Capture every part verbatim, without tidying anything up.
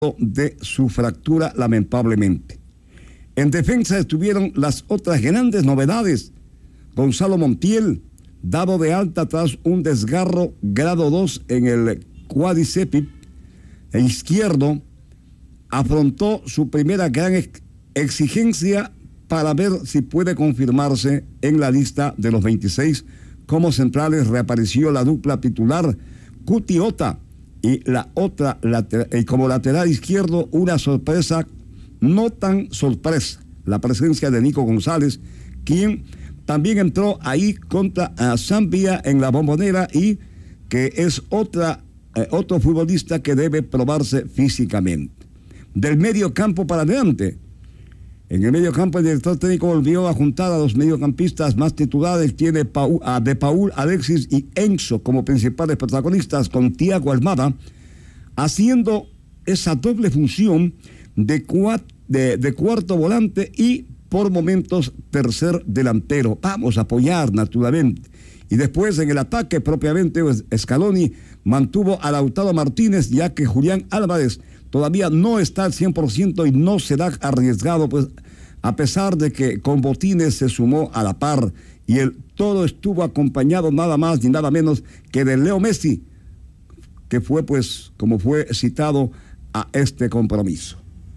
de su fractura, lamentablemente. En defensa estuvieron las otras grandes novedades. Gonzalo Montiel, dado de alta tras un desgarro grado dos en el cuádriceps izquierdo, afrontó su primera gran ex exigencia para ver si puede confirmarse en la lista de los veintiséis. Como centrales reapareció la dupla titular Cuti Ota y la otra lateral, y como lateral izquierdo una sorpresa, no tan sorpresa, la presencia de Nico González, quien también entró ahí contra a Zambia en la Bombonera y que es otra, eh, otro futbolista que debe probarse físicamente. Del medio campo para adelante, en el medio campo el director técnico volvió a juntar a los mediocampistas más titulares. Tiene a De Paul, Alexis y Enzo como principales protagonistas, con Thiago Almada haciendo esa doble función de, cuat, de, de cuarto volante y por momentos tercer delantero. Vamos a apoyar naturalmente. Y después en el ataque propiamente, pues, Scaloni mantuvo a Lautaro Martínez, ya que Julián Álvarez todavía no está al cien por ciento y no será arriesgado, pues, a pesar de que con Botines se sumó a la par, y el todo estuvo acompañado nada más ni nada menos que de Leo Messi, que fue, pues, como fue citado a este compromiso.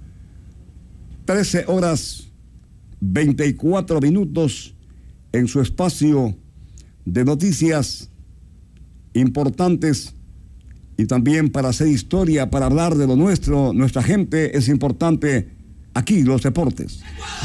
trece horas veinticuatro minutos en su espacio de noticias importantes. Y también para hacer historia, para hablar de lo nuestro, nuestra gente, es importante aquí los deportes.